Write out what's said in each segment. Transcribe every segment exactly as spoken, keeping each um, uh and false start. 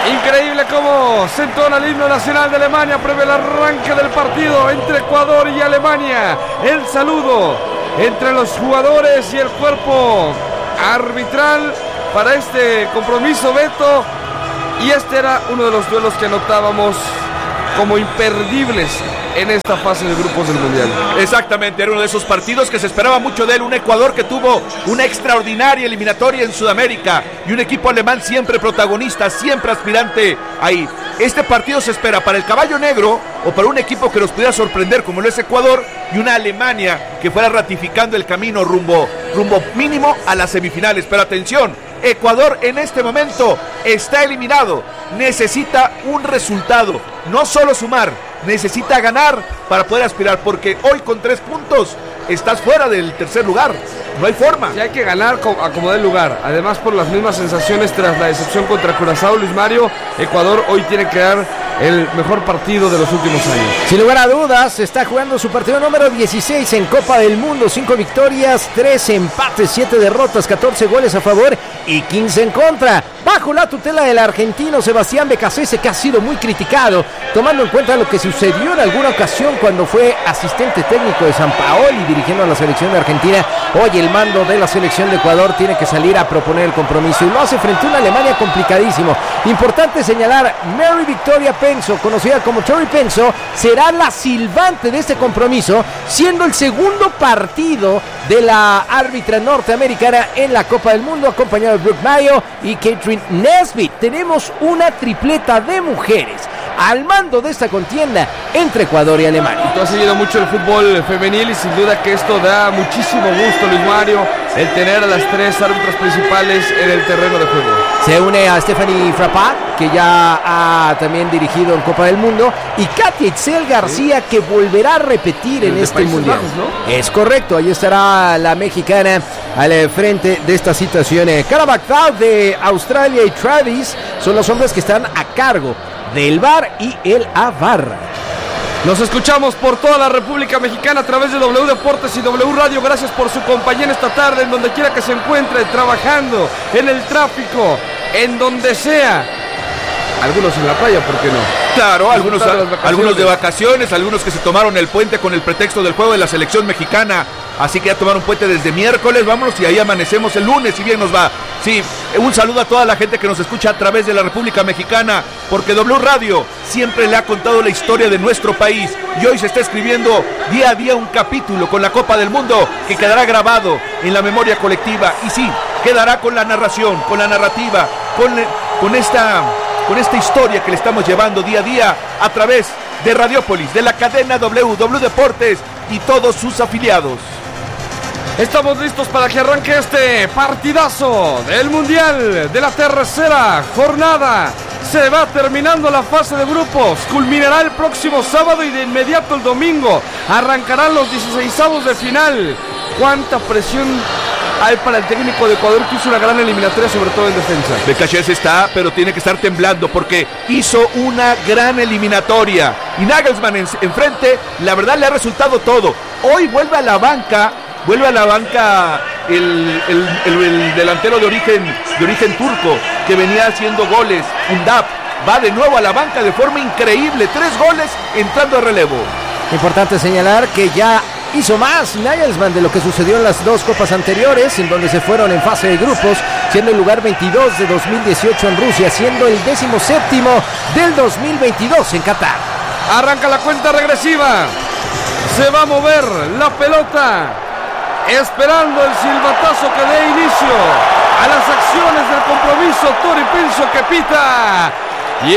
Increíble cómo se entona el himno nacional de Alemania previo al arranque del partido entre Ecuador y Alemania. El saludo entre los jugadores y el cuerpo arbitral para este compromiso, Beto. Y este era uno de los duelos que anotábamos como imperdibles en esta fase de grupos del Mundial. Exactamente, era uno de esos partidos que se esperaba mucho de él, un Ecuador que tuvo una extraordinaria eliminatoria en Sudamérica y un equipo alemán siempre protagonista, siempre aspirante ahí. Este partido se espera para el caballo negro o para un equipo que nos pudiera sorprender como lo es Ecuador y una Alemania que fuera ratificando el camino rumbo, rumbo mínimo a las semifinales. Pero atención, Ecuador en este momento está eliminado, necesita un resultado, no solo sumar, necesita ganar para poder aspirar, porque hoy con tres puntos estás fuera del tercer lugar, no hay forma. Sí, hay que ganar a como dé lugar, además por las mismas sensaciones tras la decepción contra Curazao, Luis Mario, Ecuador hoy tiene que dar el mejor partido de los últimos años. Sin lugar a dudas, está jugando su partido número dieciséis en Copa del Mundo, cinco victorias, tres empates, siete derrotas, catorce goles a favor y quince en contra, bajo la tutela del argentino Sebastián Becasese, que ha sido muy criticado, tomando en cuenta lo que sucedió en alguna ocasión cuando fue asistente técnico de Sampaoli dirigiendo a la selección de Argentina. Hoy el mando de la selección de Ecuador tiene que salir a proponer el compromiso y lo hace frente a una Alemania complicadísimo. Importante señalar, Mary Victoria Penso, conocida como Tori Penso, será la silbante de este compromiso, siendo el segundo partido de la árbitra norteamericana en la Copa del Mundo, acompañado de Brooke Mayo y Catherine Nesbitt. Tenemos una tripleta de mujeres al mando de esta contienda entre Ecuador y Alemania. Tú has seguido mucho el fútbol femenil y sin duda que esto da muchísimo gusto, Luis Mario, el tener a las tres árbitras principales en el terreno de juego. Se une a Stephanie Frappart, que ya ha también dirigido en Copa del Mundo, y Katia Itzel García, sí, que volverá a repetir en este Mundial. Bajos, ¿no? Es correcto, ahí estará la mexicana al frente de esta situación. Cara McDowell de Australia y Travis son los hombres que están a cargo del V A R y el A V A R. Nos escuchamos por toda la República Mexicana a través de W Deportes y W Radio. Gracias por su compañía en esta tarde, en donde quiera que se encuentre, trabajando, en el tráfico, en donde sea. Algunos en la playa, ¿por qué no? Claro, algunos, algunos de vacaciones, algunos que se tomaron el puente con el pretexto del juego de la selección mexicana. Así que ya tomaron puente desde miércoles, vámonos y ahí amanecemos el lunes, si bien nos va. Sí, un saludo a toda la gente que nos escucha a través de la República Mexicana, porque W Radio siempre le ha contado la historia de nuestro país y hoy se está escribiendo día a día un capítulo con la Copa del Mundo que quedará grabado en la memoria colectiva y sí, quedará con la narración, con la narrativa, con, con esta... con esta historia que le estamos llevando día a día a través de Radiópolis, de la cadena W, W Deportes y todos sus afiliados. Estamos listos para que arranque este partidazo del Mundial de la tercera jornada. Se va terminando la fase de grupos, culminará el próximo sábado y de inmediato el domingo arrancarán los dieciseisavos de final. ¿Cuánta presión hay para el técnico de Ecuador, que hizo una gran eliminatoria, sobre todo en defensa? Becasese está, pero tiene que estar temblando porque hizo una gran eliminatoria y Nagelsmann en, enfrente, la verdad le ha resultado todo. Hoy vuelve a la banca, vuelve a la banca el, el, el, el delantero de origen, de origen turco que venía haciendo goles, Undap, va de nuevo a la banca de forma increíble, tres goles entrando a relevo. Importante señalar que ya hizo más Nagelsmann de lo que sucedió en las dos copas anteriores, en donde se fueron en fase de grupos, siendo el lugar veintidós de dos mil dieciocho en Rusia, siendo el décimo séptimo del dos mil veintidós en Qatar. Arranca la cuenta regresiva, se va a mover la pelota, esperando el silbatazo que dé inicio a las acciones del compromiso. Tori Penso que pita y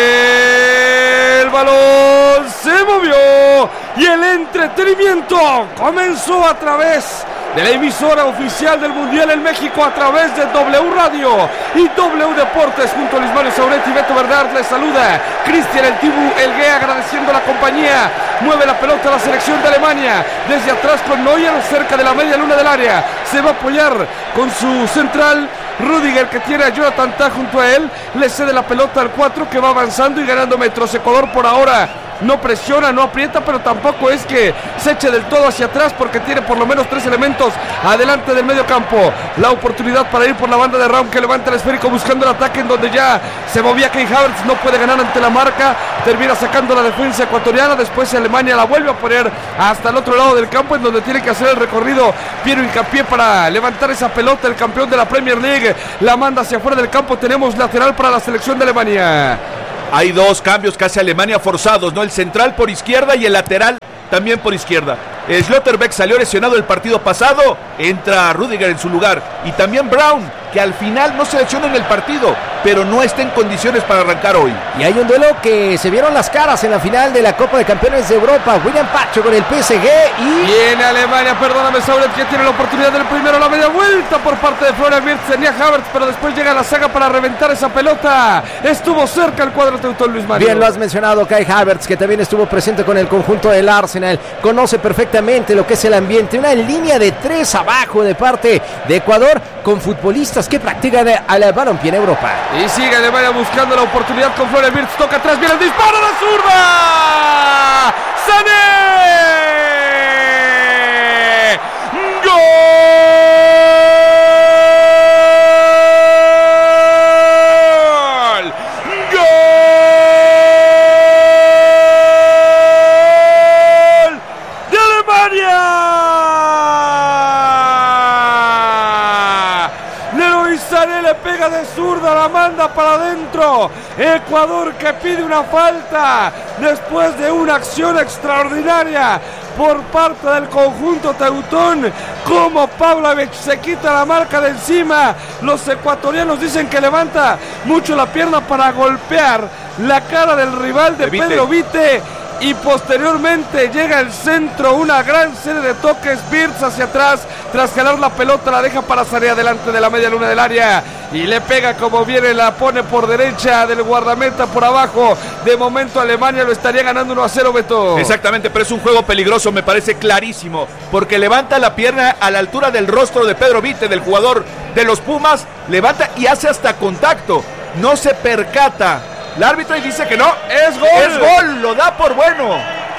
el balón se movió y el entretenimiento comenzó a través de la emisora oficial del Mundial en México, a través de W Radio y W Deportes. Junto a Luis Mario Sauretti y Beto Bernard les saluda Cristian El Tibu Elgué, agradeciendo la compañía. Mueve la pelota a la selección de Alemania desde atrás con Neuer cerca de la media luna del área. Se va a apoyar con su central Rüdiger, que tiene a Jonathan Tah junto a él. Le cede la pelota al cuatro, que va avanzando y ganando metros. Ecuador por ahora no presiona, no aprieta, pero tampoco es que se eche del todo hacia atrás, porque tiene por lo menos tres elementos adelante del medio campo. La oportunidad para ir por la banda de Raum, que levanta el esférico buscando el ataque, en donde ya se movía Kai Havertz, no puede ganar ante la marca, termina sacando la defensa ecuatoriana. Después Alemania la vuelve a poner hasta el otro lado del campo, en donde tiene que hacer el recorrido Piero Hincapié para levantar esa pelota. El campeón de la Premier League la manda hacia afuera del campo. Tenemos lateral para la selección de Alemania. Hay dos cambios que hace Alemania forzados, ¿no? El central por izquierda y el lateral también por izquierda. Schlotterbeck salió lesionado el partido pasado, entra Rudiger en su lugar, y también Brown, que al final no se lesiona en el partido, pero no está en condiciones para arrancar hoy. Y hay un duelo que se vieron las caras en la final de la Copa de Campeones de Europa. William Pacho con el P S G y... Viene Alemania, perdóname, Saulet, que tiene la oportunidad del primero, la media vuelta por parte de Florian Wirtz. Tenía Havertz, pero después llega la saga para reventar esa pelota. Estuvo cerca el cuadro teutón, Luis Mario. Bien lo has mencionado, Kai Havertz, que también estuvo presente con el conjunto del Arsenal. Conoce perfectamente lo que es el ambiente. Una línea de tres abajo de parte de Ecuador, con futbolistas que practican al balompié en Europa. Y sigue Alemania buscando la oportunidad con Florian Wirtz. Toca atrás, viene el disparo de zurda. ¡Sané! ¡Gol! Pega de zurda, la manda para adentro. Ecuador, que pide una falta después de una acción extraordinaria por parte del conjunto teutón. Como Pavlovic se quita la marca de encima. Los ecuatorianos dicen que levanta mucho la pierna para golpear la cara del rival de Vite. Pedro Vite. Y posteriormente llega el centro, una gran serie de toques. Wirtz hacia atrás, tras jalar la pelota, la deja para salir adelante de la media luna del área. Y le pega como viene, la pone por derecha del guardameta por abajo. De momento Alemania lo estaría ganando uno a cero, Beto. Exactamente, pero es un juego peligroso, me parece clarísimo. Porque levanta la pierna a la altura del rostro de Pedro Vite, del jugador de los Pumas. Levanta y hace hasta contacto. No se percata el árbitro y dice que no, es gol. Es gol, lo da por bueno.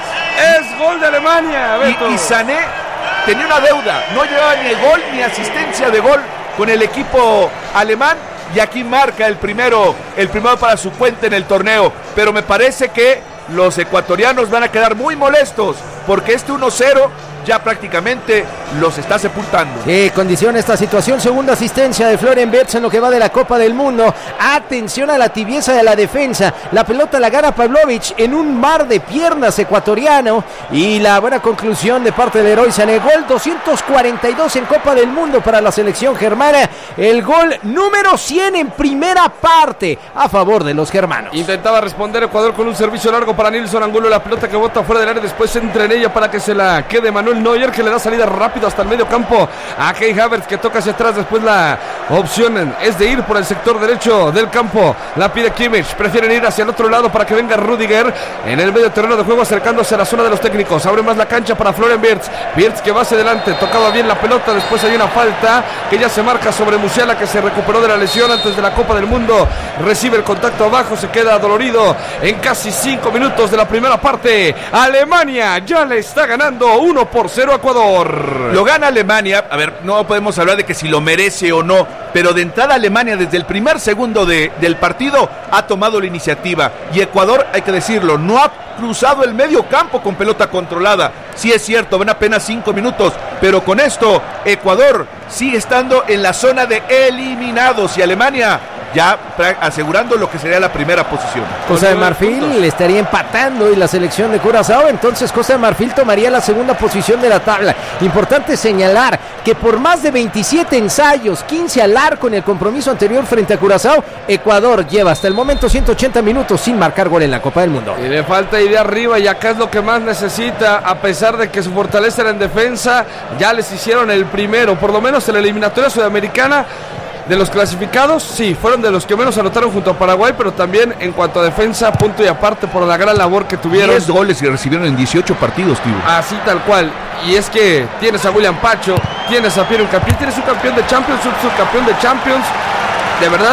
Es gol de Alemania, Beto. Y, y Sané tenía una deuda, no llevaba ni gol ni asistencia de gol con el equipo alemán, y aquí marca el primero, el primero para su cuenta en el torneo. Pero me parece que los ecuatorianos van a quedar muy molestos, porque este uno cero ya prácticamente los está sepultando. Sí, condiciona esta situación. Segunda asistencia de Florian Wirtz en lo que va de la Copa del Mundo. Atención a la tibieza de la defensa. La pelota la gana Pavlovic en un mar de piernas ecuatoriano. Y la buena conclusión de parte del héroe Sané. Gol doscientos cuarenta y dos en Copa del Mundo para la selección germana. El gol número cien en primera parte a favor de los germanos. Intentaba responder Ecuador con un servicio largo para Nilson Angulo. La pelota que bota fuera del área, después entra en ella para que se la quede Manuel Neuer, que le da salida rápido hasta el medio campo a Kai Havertz, que toca hacia atrás. Después la opción es de ir por el sector derecho del campo. La pide Kimmich, prefieren ir hacia el otro lado para que venga Rudiger en el medio terreno de juego, acercándose a la zona de los técnicos. Abre más la cancha para Florian Wirtz. Wirtz que va hacia adelante, tocaba bien la pelota. Después hay una falta que ya se marca sobre Musiala, que se recuperó de la lesión antes de la Copa del Mundo. Recibe el contacto abajo, se queda dolorido en casi cinco minutos de la primera parte. Alemania ya le está ganando uno por cero a Ecuador. Lo gana Alemania. A ver, no podemos hablar de que si lo merece o no, pero de entrada Alemania desde el primer segundo de, del partido ha tomado la iniciativa, y Ecuador, hay que decirlo, no ha cruzado el medio campo con pelota controlada. Sí es cierto, ven apenas cinco minutos, pero con esto Ecuador sigue estando en la zona de eliminados, y Alemania ya asegurando lo que sería la primera posición. Costa de Marfil le estaría empatando y la selección de Curazao, entonces Costa de Marfil tomaría la segunda posición de la tabla. Importante señalar que por más de veintisiete ensayos, quince al arco en el compromiso anterior frente a Curazao, Ecuador lleva hasta el momento ciento ochenta minutos sin marcar gol en la Copa del Mundo. Y le falta ir de arriba, y acá es lo que más necesita, a pesar de que su fortaleza era en defensa. Ya les hicieron el primero, por lo menos en la eliminatoria sudamericana. De los clasificados, sí, fueron de los que menos anotaron junto a Paraguay, pero también en cuanto a defensa, punto y aparte por la gran labor que tuvieron. diez goles que recibieron en dieciocho partidos, tío. Así tal cual. Y es que tienes a William Pacho, tienes a Piero Hincapié, tienes un campeón de Champions, un subcampeón de Champions. De verdad,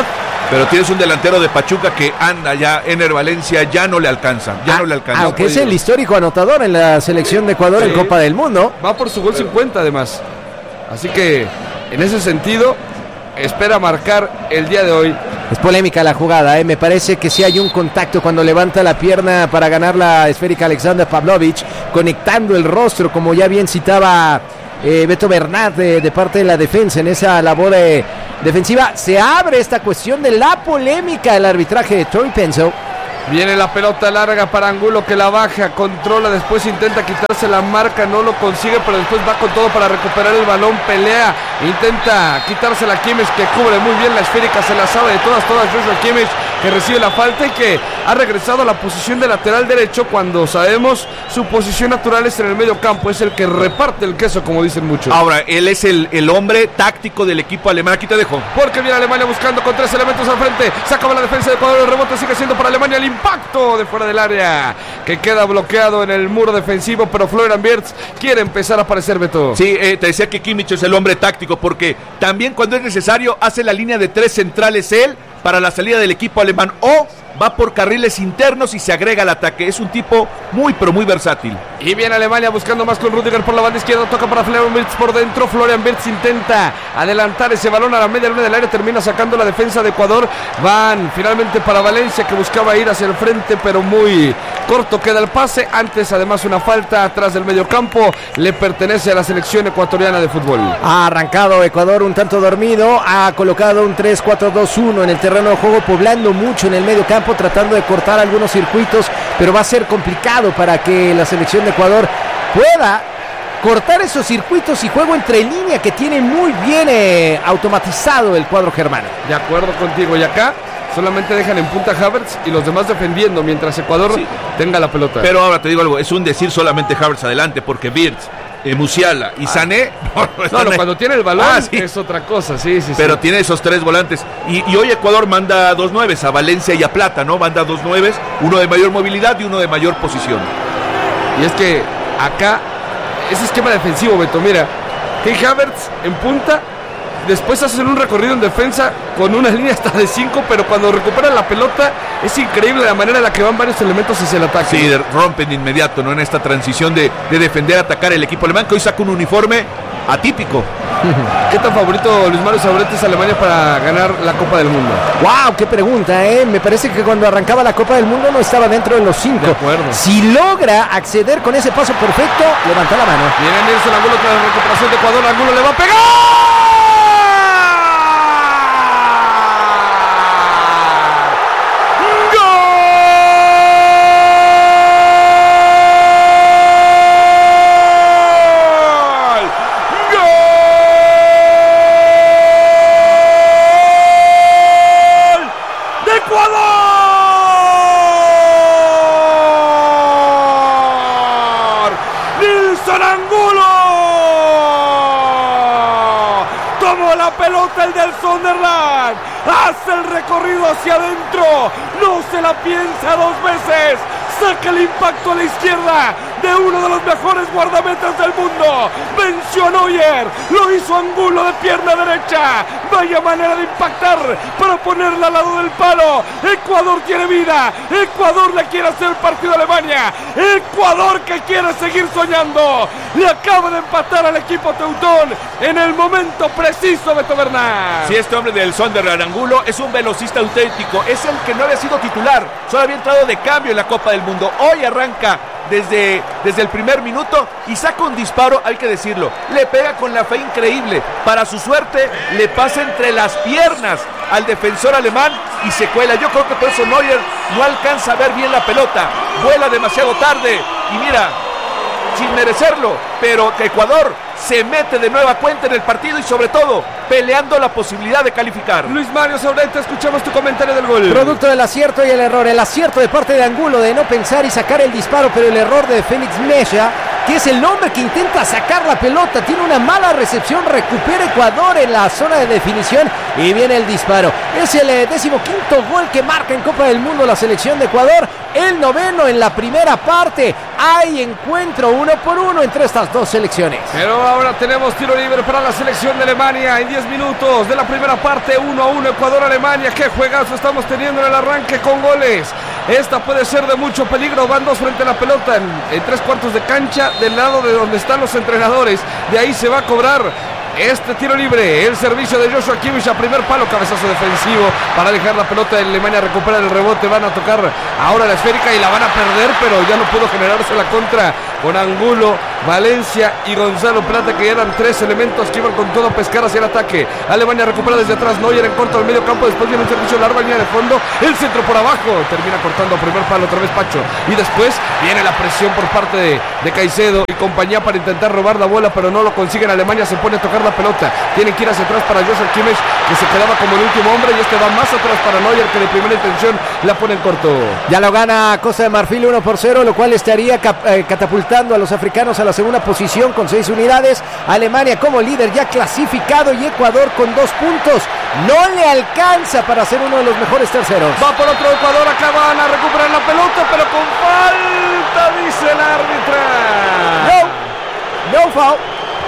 Pero tienes un delantero de Pachuca que anda ya, Ener Valencia, ya no le alcanza, ya ah, no le alcanza. Aunque es el histórico anotador en la selección de Ecuador sí. en Copa del Mundo. Va por su gol cincuenta además. Así que, en ese sentido, espera marcar el día de hoy. Es polémica la jugada, ¿eh? Me parece que sí hay un contacto cuando levanta la pierna para ganar la esférica Alexander Pavlovich, conectando el rostro, como ya bien citaba eh, Beto Bernat de, de parte de la defensa en esa labor eh, defensiva. Se abre esta cuestión de la polémica del arbitraje de Tori Penso. Viene la pelota larga para Angulo que la baja, controla, después intenta quitarse la marca, no lo consigue, pero después va con todo para recuperar el balón, pelea, intenta quitársela a Kimmich que cubre muy bien la esférica, se la sabe de todas, todas Joshua Kimmich que recibe la falta y que ha regresado a la posición de lateral derecho cuando sabemos su posición natural es en el medio campo, es el que reparte el queso como dicen muchos. Ahora, él es el, el hombre táctico del equipo alemán, aquí te dejo. Porque viene Alemania buscando con tres elementos al frente, se acaba la defensa de Ecuador, el rebote sigue siendo para Alemania, el impacto de fuera del área que queda bloqueado en el muro defensivo, pero Florian Wirtz quiere empezar a aparecer, Beto. Sí, eh, te decía que Kimmich es el hombre táctico porque también cuando es necesario hace la línea de tres centrales él para la salida del equipo alemán o va por carriles internos y se agrega al ataque. Es un tipo muy, pero muy versátil. Y viene Alemania buscando más con Rüdiger por la banda izquierda. Toca para Florian Wirtz por dentro. Florian Wirtz intenta adelantar ese balón a la media luna del área. Termina sacando la defensa de Ecuador. Van finalmente para Valencia que buscaba ir hacia el frente, pero muy corto queda el pase. Antes, además, una falta atrás del medio campo. Le pertenece a la selección ecuatoriana de fútbol. Ha arrancado Ecuador un tanto dormido. Ha colocado un tres cuatro dos uno en el terreno de juego, poblando mucho en el medio campo, tratando de cortar algunos circuitos, pero va a ser complicado para que la selección de Ecuador pueda cortar esos circuitos y juego entre línea que tiene muy bien eh, automatizado el cuadro germano. De acuerdo contigo, y acá solamente dejan en punta Havertz y los demás defendiendo mientras Ecuador sí. tenga la pelota. Pero ahora te digo algo, es un decir solamente Havertz adelante porque Wirtz, eh, Musiala y ah. Sané no, no, no, cuando tiene el balón ah, sí. es otra cosa, sí, sí, pero sí. tiene esos tres volantes y, y hoy Ecuador manda dos nueves a Valencia y a Plata, ¿no? Manda dos nueves, uno de mayor movilidad y uno de mayor posición. Y es que acá ese esquema defensivo, Beto, mira, Kai Havertz en punta, después hacen un recorrido en defensa con una línea hasta de cinco, pero cuando recuperan la pelota es increíble la manera en la que van varios elementos hacia el ataque. Sí, rompen de inmediato, ¿no? En esta transición de, de defender, atacar el equipo alemán, que hoy saca un uniforme atípico. ¿Qué tan favorito Luis Mario Sabrete es Alemania para ganar la Copa del Mundo? ¡Wow! ¡Qué pregunta, eh! Me parece que cuando arrancaba la Copa del Mundo no estaba dentro de los cinco. De acuerdo. Si logra acceder con ese paso perfecto, levanta la mano. Viene Nelson Angulo tras la recuperación de Ecuador. Angulo le va a pegar. El del Sunderland hace el recorrido hacia adentro, no se la piensa dos veces, saca el impacto a la izquierda de uno de los mejores guardametas del mundo. Venció a Neuer, lo hizo Angulo de pierna derecha. Vaya manera de impactar para ponerla al lado del palo. Ecuador tiene vida, Ecuador le quiere hacer partido a Alemania, Ecuador que quiere seguir soñando. Le acaba de empatar al equipo teutón en el momento preciso, Beto Bernat. Si sí, este hombre del Sunderland, Angulo, es un velocista auténtico, es el que no había sido titular, solo había entrado de cambio en la Copa del Mundo. Hoy arranca Desde, desde el primer minuto y saca un disparo, hay que decirlo, le pega con la fe increíble, para su suerte le pasa entre las piernas al defensor alemán y se cuela. Yo creo que por eso Neuer no alcanza a ver bien la pelota, vuela demasiado tarde y mira, sin merecerlo, pero que Ecuador se mete de nueva cuenta en el partido y sobre todo peleando la posibilidad de calificar. Luis Mario Sabrete, escuchamos tu comentario del gol. Producto del acierto y el error, el acierto de parte de Angulo de no pensar y sacar el disparo, pero el error de Félix Mejía que es el hombre que intenta sacar la pelota. Tiene una mala recepción, recupera Ecuador en la zona de definición y viene el disparo. Es el eh, decimoquinto gol que marca en Copa del Mundo la selección de Ecuador, el noveno en la primera parte. Hay encuentro uno por uno entre estas dos selecciones. Pero ahora tenemos tiro libre para la selección de Alemania en diez minutos de la primera parte, uno a uno Ecuador-Alemania. Qué juegazo estamos teniendo en el arranque con goles. Esta puede ser de mucho peligro. Van dos frente a la pelota en, en tres cuartos de cancha del lado de donde están los entrenadores. De ahí se va a cobrar este tiro libre, el servicio de Joshua Kimmich a primer palo, cabezazo defensivo para dejar la pelota de Alemania, recuperar el rebote, van a tocar ahora la esférica y la van a perder, pero ya no pudo generarse la contra con Angulo, Valencia y Gonzalo Plata, que eran tres elementos que iban con todo a pescar hacia el ataque. Alemania recupera desde atrás, Neuer en corto al medio campo, después viene un servicio largo, línea de fondo, el centro por abajo, termina cortando a primer palo otra vez Pacho, y después viene la presión por parte de, de Caicedo y compañía para intentar robar la bola, pero no lo consiguen. Alemania se pone a tocar la pelota, tienen que ir hacia atrás para Joshua Kimmich, que se quedaba como el último hombre, y este va más atrás para Neuer, que de primera intención la pone en corto. Ya lo gana Costa de Marfil uno por cero, lo cual estaría cap- eh, catapultando a los africanos a la segunda posición con seis unidades. Alemania como líder ya clasificado y Ecuador con dos puntos. No le alcanza para ser uno de los mejores terceros. Va por otro Ecuador, acá van a recuperar la pelota, pero con falta, dice el árbitro. No, no foul.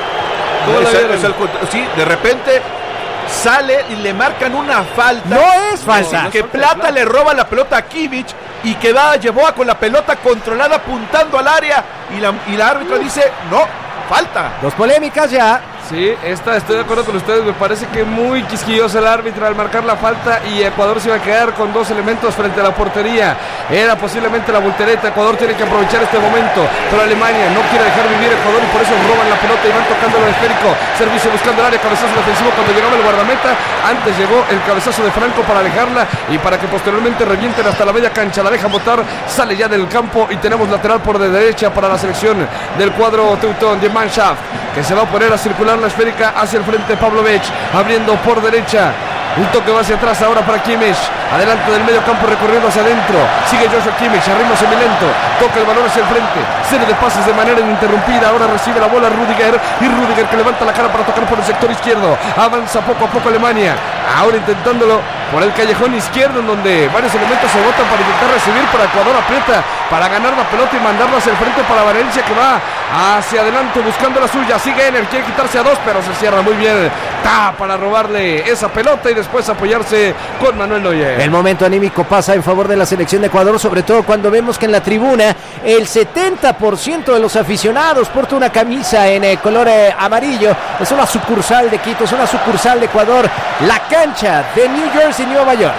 Es el, es el, sí, de repente sale y le marcan una falta. No es falta. No, que Plata le roba la pelota a Kimmich y que va, llevó a con la pelota controlada apuntando al área y la, y la árbitra dice no, falta. Dos polémicas ya. Sí, esta, estoy de acuerdo con ustedes, me parece que muy quisquilloso el árbitro al marcar la falta y Ecuador se iba a quedar con dos elementos frente a la portería. Era posiblemente la voltereta, Ecuador tiene que aprovechar este momento, pero Alemania no quiere dejar vivir a Ecuador y por eso roban la pelota y van tocando el esférico. Servicio buscando el área, cabezazo defensivo cuando llegaba el guardameta. Antes llegó el cabezazo de Franco para alejarla y para que posteriormente revienten hasta la media cancha. La deja botar, sale ya del campo y tenemos lateral por de derecha para la selección del cuadro teutón de Mannschaft, que se va a poner a circular la esférica hacia el frente. Pavlovich abriendo por derecha, un toque va hacia atrás ahora para Kimmich, adelante del medio campo recorriendo hacia adentro, sigue Joshua Kimmich a ritmo semilento, toca el balón hacia el frente, serie de pases de manera ininterrumpida, ahora recibe la bola Rüdiger, y Rüdiger que levanta la cara para tocar por el sector izquierdo, avanza poco a poco Alemania, ahora intentándolo por el callejón izquierdo en donde varios elementos se botan para intentar recibir, para Ecuador aprieta para ganar la pelota y mandarla hacia el frente para Valencia, que va hacia adelante buscando la suya, sigue Ener, quiere quitarse a dos pero se cierra muy bien, ta para robarle esa pelota y después apoyarse con Manuel Neuer. El momento anímico pasa en favor de la selección de Ecuador, sobre todo cuando vemos que en la tribuna el setenta por ciento de los aficionados porta una camisa en eh, color eh, amarillo. Es una sucursal de Quito, es una sucursal de Ecuador, la cancha de New Jersey, Nueva York.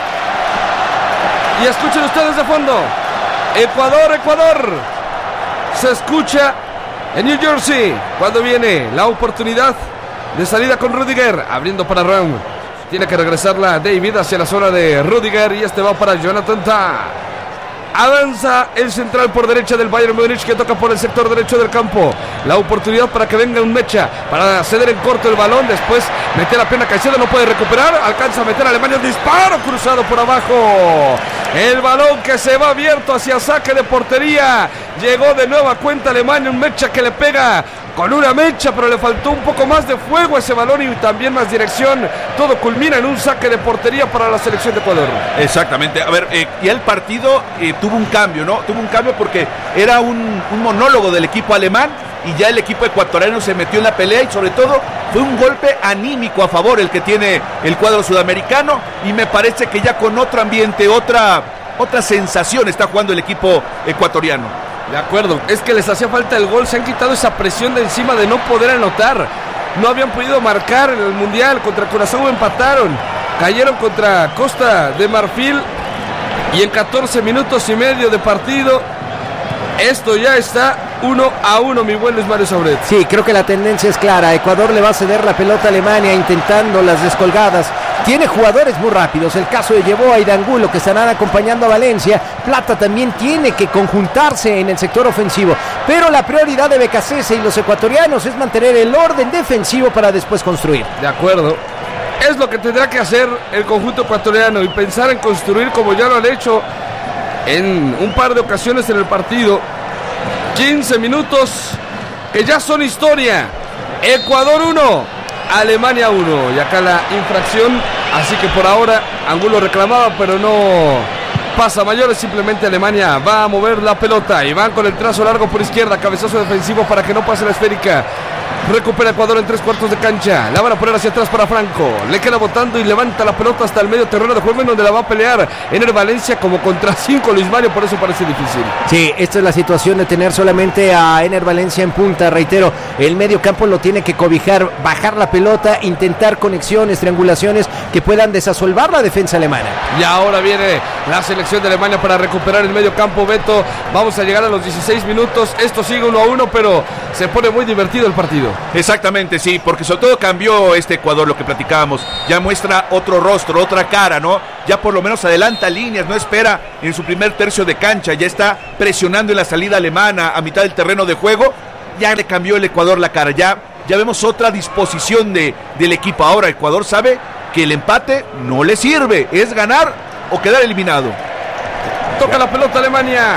Y escuchen ustedes de fondo, Ecuador, Ecuador, se escucha en New Jersey cuando viene la oportunidad de salida con Rüdiger, abriendo para Ram. Tiene que regresarla David hacia la zona de Rüdiger y este va para Jonathan Tah. Avanza el central por derecha del Bayern Múnich, que toca por el sector derecho del campo. La oportunidad para que venga un Mecha para ceder en corto el balón, después meter la pierna Caicedo, no puede recuperar, alcanza a meter a Alemania, un disparo cruzado por abajo. El balón que se va abierto hacia saque de portería. Llegó de nueva cuenta Alemania, un Mecha que le pega con una mecha, pero le faltó un poco más de fuego a ese balón y también más dirección. Todo culmina en un saque de portería para la selección de Ecuador. Exactamente. A ver, eh, y el partido eh, tuvo un cambio, ¿no? Tuvo un cambio porque era un, un monólogo del equipo alemán y ya el equipo ecuatoriano se metió en la pelea y sobre todo fue un golpe anímico a favor el que tiene el cuadro sudamericano y me parece que ya con otro ambiente, otra, otra sensación está jugando el equipo ecuatoriano. De acuerdo, es que les hacía falta el gol, se han quitado esa presión de encima de no poder anotar. No habían podido marcar en el Mundial, contra Curazao empataron, cayeron contra Costa de Marfil y en catorce minutos y medio de partido esto ya está uno a uno, mi buen Luis Mario Sauret. Sí, creo que la tendencia es clara. Ecuador le va a ceder la pelota a Alemania intentando las descolgadas. Tiene jugadores muy rápidos, el caso de Yeboah y de Angulo que estarán acompañando a Valencia. Plata también tiene que conjuntarse en el sector ofensivo, pero la prioridad de Becasese y los ecuatorianos es mantener el orden defensivo para después construir. De acuerdo, es lo que tendrá que hacer el conjunto ecuatoriano y pensar en construir como ya lo han hecho en un par de ocasiones en el partido. quince minutos que ya son historia. Ecuador uno, Alemania uno. Y acá la infracción, así que por ahora Angulo reclamaba, pero no pasa mayores. Simplemente Alemania va a mover la pelota y van con el trazo largo por izquierda, cabezazo defensivo para que no pase la esférica. Recupera Ecuador en tres cuartos de cancha. La van a poner hacia atrás para Franco. Le queda botando y levanta la pelota hasta el medio terreno de juego, en donde la va a pelear Ener Valencia como contra cinco Luis Mario. Por eso parece difícil. Sí, esta es la situación de tener solamente a Ener Valencia en punta. Reitero, el medio campo lo tiene que cobijar, bajar la pelota, intentar conexiones, triangulaciones que puedan desasolvar la defensa alemana. Y ahora viene la selección de Alemania para recuperar el medio campo. Beto, vamos a llegar a los dieciséis minutos. Esto sigue uno a uno, pero se pone muy divertido el partido. Exactamente, sí, porque sobre todo cambió este Ecuador, lo que platicábamos, ya muestra otro rostro, otra cara, ¿no? Ya por lo menos adelanta líneas, no espera en su primer tercio de cancha, ya está presionando en la salida alemana a mitad del terreno de juego, ya le cambió el Ecuador la cara, ya, ya vemos otra disposición de, del equipo. Ahora Ecuador sabe que el empate no le sirve, es ganar o quedar eliminado. Toca la pelota Alemania.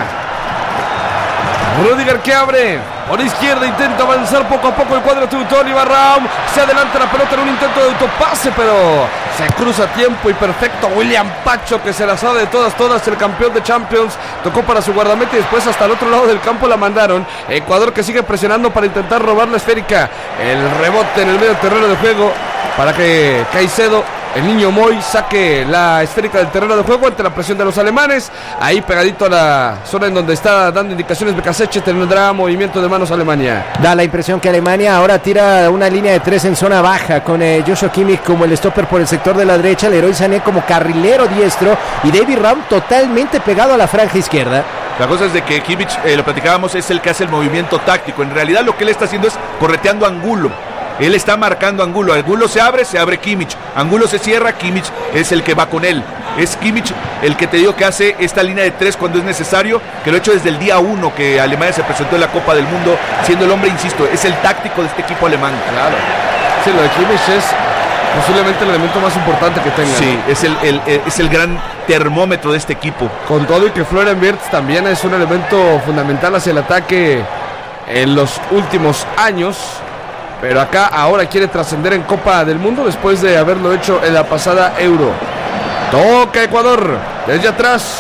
Rüdiger que abre por izquierda, intenta avanzar poco a poco el cuadro teutón. Y Barraum se adelanta la pelota en un intento de autopase, pero se cruza a tiempo y perfecto. William Pacho, que se la sabe de todas, todas, el campeón de Champions, tocó para su guardameta y después hasta el otro lado del campo la mandaron. Ecuador que sigue presionando para intentar robar la esférica. El rebote en el medio terreno de juego para que Caicedo, el niño Moy, saque la esférica del terreno de juego ante la presión de los alemanes. Ahí pegadito a la zona en donde está dando indicaciones Bekaseche, tendrá movimiento de manos Alemania. Da la impresión que Alemania ahora tira una línea de tres en zona baja, con eh, Joshua Kimmich como el stopper por el sector de la derecha, Leroy Sané como carrilero diestro y David Raum totalmente pegado a la franja izquierda. La cosa es de que Kimmich, eh, lo platicábamos, es el que hace el movimiento táctico. En realidad lo que él está haciendo es correteando a Angulo. Él está marcando a Angulo. Angulo se abre, se abre Kimmich. Angulo se cierra, Kimmich es el que va con él. Es Kimmich el que te digo que hace esta línea de tres cuando es necesario, que lo ha hecho desde el día uno que Alemania se presentó en la Copa del Mundo, siendo el hombre, insisto, es el táctico de este equipo alemán. Claro. Sí, lo de Kimmich es posiblemente el elemento más importante que tenga. Sí, ¿no? es, el, el, el, es el gran termómetro de este equipo. Con todo y que Florian Wirtz también es un elemento fundamental hacia el ataque en los últimos años. Pero acá ahora quiere trascender en Copa del Mundo después de haberlo hecho en la pasada Euro. Toca Ecuador desde atrás.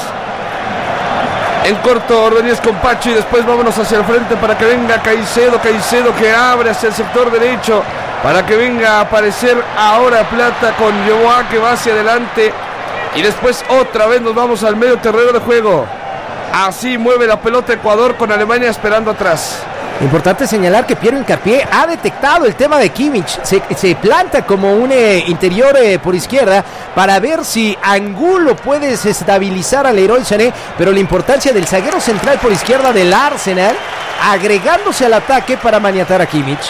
En corto, Ordóñez con Pacho y después vámonos hacia el frente para que venga Caicedo. Caicedo que abre hacia el sector derecho para que venga a aparecer ahora Plata con Yoboa que va hacia adelante. Y después otra vez nos vamos al medio terreno de juego. Así mueve la pelota Ecuador con Alemania esperando atrás. Importante señalar que Piero Hincapié ha detectado el tema de Kimmich, se, se planta como un eh, interior eh, por izquierda para ver si Angulo puede desestabilizar a Leroy Sané, pero la importancia del zaguero central por izquierda del Arsenal agregándose al ataque para maniatar a Kimmich.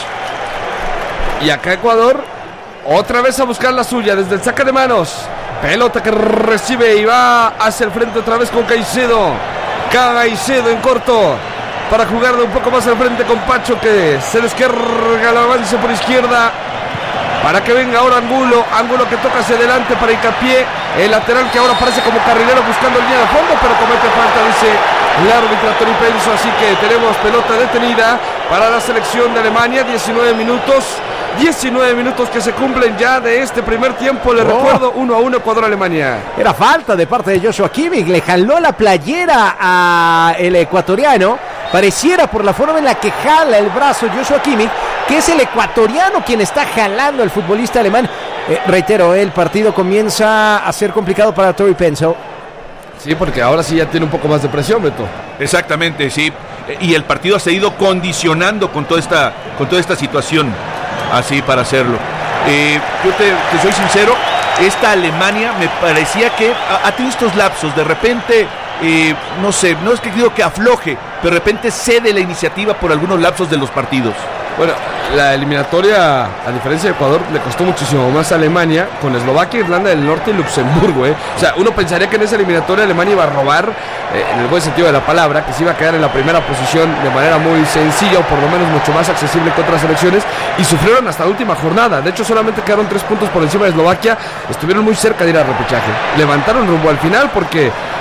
Y acá Ecuador otra vez a buscar la suya desde el saque de manos, pelota que recibe y va hacia el frente otra vez con Caicedo. Caicedo en corto para jugarle un poco más al frente con Pacho, que se descarga el avance por izquierda para que venga ahora Angulo. Angulo que toca hacia adelante para Hincapié, el lateral que ahora aparece como carrilero buscando línea de fondo, pero comete falta, dice el árbitro Tori Penso. Así que tenemos pelota detenida para la selección de Alemania. diecinueve minutos diecinueve minutos que se cumplen ya de este primer tiempo. Le oh. recuerdo, uno a uno Ecuador-Alemania. Era falta de parte de Joshua Kimmich, le jaló la playera a el ecuatoriano. Pareciera por la forma en la que jala el brazo Joshua Kimmich que es el ecuatoriano quien está jalando al futbolista alemán. Eh, reitero, el partido comienza a ser complicado para Tori Penso. Sí, porque ahora sí ya tiene un poco más de presión, Beto. Exactamente, sí. Y el partido se ha ido condicionando con toda esta, con toda esta situación. Así para hacerlo. Eh, yo te, te soy sincero, esta Alemania me parecía que ha, ha tenido estos lapsos. De repente, eh, no sé, no es que digo que afloje, pero de repente cede la iniciativa por algunos lapsos de los partidos. Bueno, la eliminatoria, a diferencia de Ecuador, le costó muchísimo más a Alemania, con Eslovaquia, Irlanda del Norte y Luxemburgo, ¿eh? O sea, uno pensaría que en esa eliminatoria Alemania iba a robar, eh, en el buen sentido de la palabra, que se iba a quedar en la primera posición de manera muy sencilla, o por lo menos mucho más accesible que otras selecciones, y sufrieron hasta la última jornada. De hecho, solamente quedaron tres puntos por encima de Eslovaquia, estuvieron muy cerca de ir al repechaje. Levantaron rumbo al final porque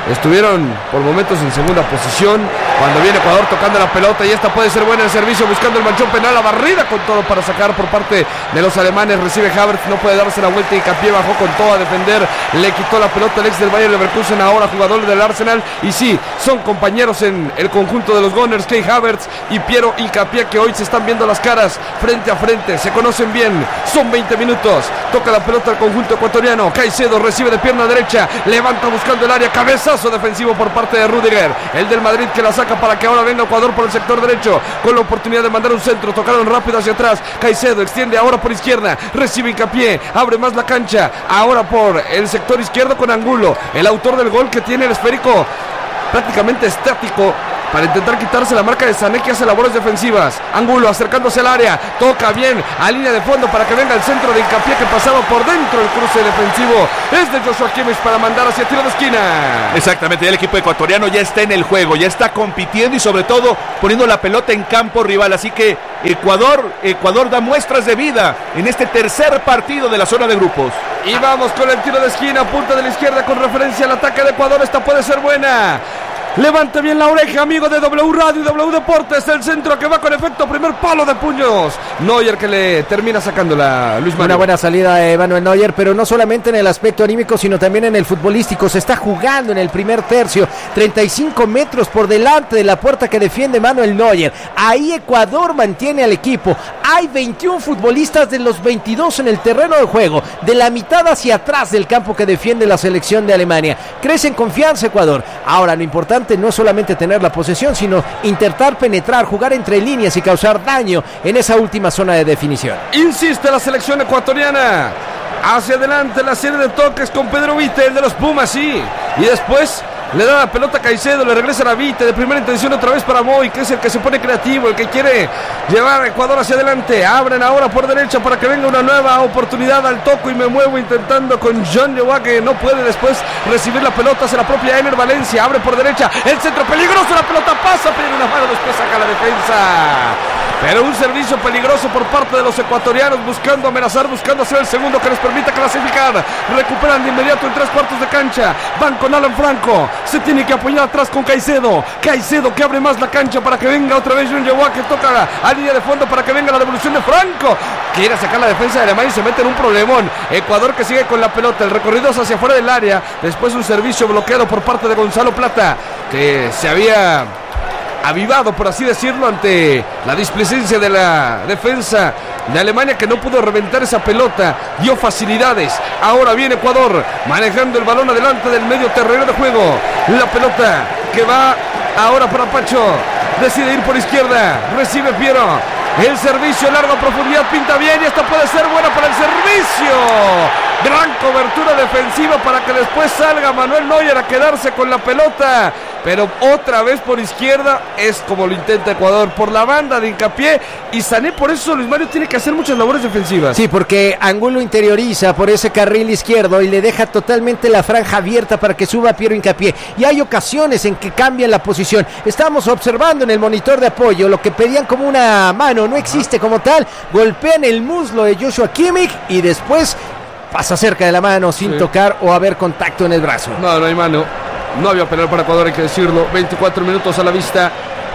estuvieron por momentos en segunda posición. Cuando viene Ecuador tocando la pelota y esta puede ser buena el servicio, buscando el manchón penal, la barrida con todo para sacar por parte de los alemanes. Recibe Havertz, no puede darse la vuelta y Hincapié bajó con todo a defender, le quitó la pelota el ex del Bayer Leverkusen, ahora jugador del Arsenal, y sí, son compañeros en el conjunto de los Gunners, Kai Havertz y Piero Hincapié, que hoy se están viendo las caras frente a frente, se conocen bien. Son veinte minutos, toca la pelota al conjunto ecuatoriano, Caicedo recibe de pierna derecha, levanta buscando el área, cabezazo defensivo por parte de Rüdiger, el del Madrid, que la saca para que ahora venga Ecuador por el sector derecho, con la oportunidad de mandar un centro, tocaron rápido hacia atrás, Caicedo extiende ahora por izquierda, recibe Hincapié, abre más la cancha, ahora por el sector izquierdo con Angulo, el autor del gol, que tiene el esférico prácticamente estático para intentar quitarse la marca de Sané, que hace labores defensivas. Angulo acercándose al área, toca bien a línea de fondo para que venga el centro de Hincapié, que pasaba por dentro. El cruce defensivo es de Joshua Kimmich para mandar hacia tiro de esquina. Exactamente, ya el equipo ecuatoriano ya está en el juego, ya está compitiendo y sobre todo poniendo la pelota en campo rival, así que Ecuador, Ecuador da muestras de vida en este tercer partido de la zona de grupos. Y vamos con el tiro de esquina, punta de la izquierda con referencia al ataque de Ecuador, esta puede ser buena. Levante bien la oreja, amigo de W Radio y W Deportes. El centro que va con efecto, primer palo de puños. Neuer, que le termina sacándola, Luis Manuel. Una buena salida de Manuel Neuer, pero no solamente en el aspecto anímico, sino también en el futbolístico. Se está jugando en el primer tercio, treinta y cinco metros por delante de la puerta que defiende Manuel Neuer. Ahí Ecuador mantiene al equipo. Hay veintiún futbolistas de los veintidós en el terreno de juego, de la mitad hacia atrás del campo que defiende la selección de Alemania. Crece en confianza Ecuador. Ahora, lo importante no es solamente tener la posesión, sino intentar penetrar, jugar entre líneas y causar daño en esa última zona de definición. Insiste la selección ecuatoriana. Hacia adelante la serie de toques con Pedro Vite, el de los Pumas, sí. Y después le da la pelota a Caicedo, le regresa a Vite, de primera intención otra vez para Moy, que es el que se pone creativo, el que quiere llevar a Ecuador hacia adelante. Abren ahora por derecha para que venga una nueva oportunidad al toco, y me muevo intentando con John Lewa, que no puede después recibir la pelota hacia la propia Ener Valencia. Abre por derecha, el centro peligroso, la pelota pasa, pero una mano después saca la defensa. Pero un servicio peligroso por parte de los ecuatorianos, buscando amenazar, buscando hacer el segundo que les permita clasificar. Recuperan de inmediato en tres cuartos de cancha, van con Alan Franco, se tiene que apoyar atrás con Caicedo. Caicedo que abre más la cancha para que venga otra vez John Lewa, que toca a línea de fondo para que venga la devolución de Franco. Quiere sacar la defensa de Alemania y se mete en un problemón. Ecuador que sigue con la pelota, el recorrido es hacia afuera del área. Después un servicio bloqueado por parte de Gonzalo Plata, que se había avivado, por así decirlo, ante la displicencia de la defensa de Alemania, que no pudo reventar esa pelota, dio facilidades. Ahora viene Ecuador manejando el balón adelante del medio terreno de juego. La pelota que va ahora para Pacho, decide ir por izquierda, recibe Piero, el servicio largo a profundidad, pinta bien y esta puede ser buena para el servicio. Gran cobertura defensiva para que después salga Manuel Neuer a quedarse con la pelota, pero otra vez por izquierda es como lo intenta Ecuador, por la banda de Hincapié y Sané. Por eso Luis Mario tiene que hacer muchas labores defensivas. Sí, porque Angulo interioriza por ese carril izquierdo y le deja totalmente la franja abierta para que suba Piero Hincapié, y hay ocasiones en que cambian la posición. Estamos observando en el monitor de apoyo lo que pedían como una mano, no existe como tal. Golpean el muslo de Joshua Kimmich y después pasa cerca de la mano sin sí. tocar o haber contacto en el brazo. No, no hay mano. No había penal para Ecuador, hay que decirlo. veinticuatro minutos a la vista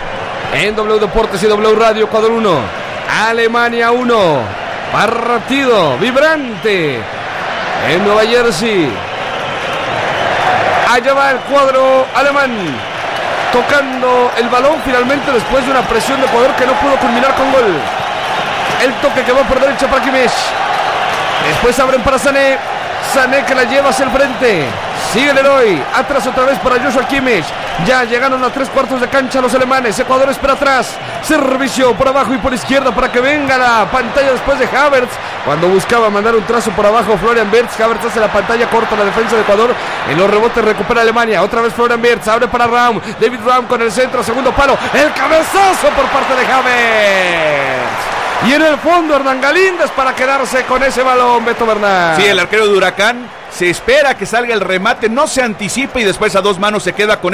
en W Deportes y W Radio. Ecuador uno, Alemania uno. Partido vibrante en Nueva Jersey. Allá va el cuadro alemán, tocando el balón finalmente después de una presión de Ecuador que no pudo culminar con gol. El toque que va por derecha para Kimmich. Después abren para Sané. Sané que la lleva hacia el frente. Sigue Leroy. Atrás otra vez para Joshua Kimmich. Ya llegaron a tres cuartos de cancha los alemanes. Ecuador espera atrás. Servicio por abajo y por izquierda para que venga la pantalla después de Havertz. Cuando buscaba mandar un trazo por abajo Florian Wirtz, Havertz hace la pantalla corta, la defensa de Ecuador. En los rebotes recupera Alemania. Otra vez Florian Wirtz. Abre para Raum. David Raum con el centro. Segundo palo. El cabezazo por parte de Havertz. Y en el fondo Hernán Galíndez para quedarse con ese balón, Beto Bernal. Sí, el arquero de Huracán se espera que salga el remate, no se anticipa y después a dos manos se queda con él.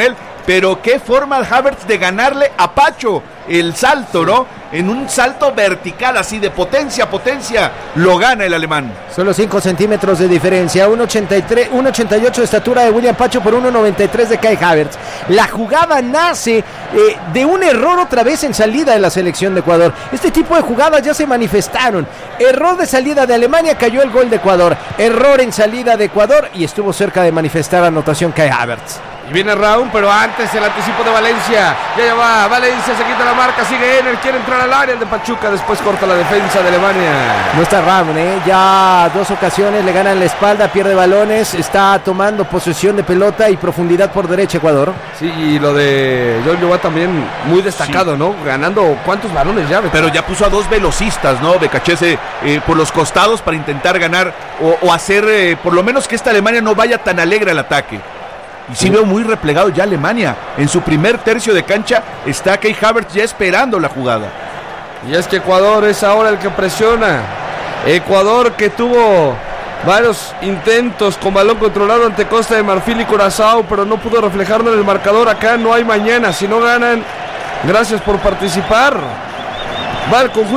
pero qué forma Havertz de ganarle a Pacho el salto, ¿no? En un salto vertical, así de potencia a potencia, lo gana el alemán. Solo cinco centímetros de diferencia, uno ochenta y tres, uno ochenta y ocho de estatura de William Pacho por uno noventa y tres de Kai Havertz. La jugada nace eh, de un error otra vez en salida de la selección de Ecuador. Este tipo de jugadas ya se manifestaron. Error de salida de Alemania, cayó el gol de Ecuador. Error en salida de Ecuador y estuvo cerca de manifestar anotación Kai Havertz. Y viene Raúl, pero antes el anticipo de Valencia. Ya, ya va, Valencia se quita la marca, sigue Ener, quiere entrar al área, el de Pachuca, después corta la defensa de Alemania. No está Raúl, ¿eh? Ya dos ocasiones le ganan la espalda, pierde balones, está tomando posesión de pelota y profundidad por derecha Ecuador. Sí, y lo de John Joa también muy destacado, sí. ¿no? Ganando cuántos balones ya. Pero ya puso a dos velocistas, ¿no? Becachese eh, por los costados para intentar ganar o, o hacer eh, por lo menos que esta Alemania no vaya tan alegre al ataque. Y sí, sí veo muy replegado ya Alemania. En su primer tercio de cancha está Kai Havertz ya esperando la jugada. Y es que Ecuador es ahora el que presiona. Ecuador que tuvo varios intentos con balón controlado ante Costa de Marfil y Curazao, pero no pudo reflejarlo en el marcador. Acá no hay mañana. Si no ganan, gracias por participar. Va el conjunto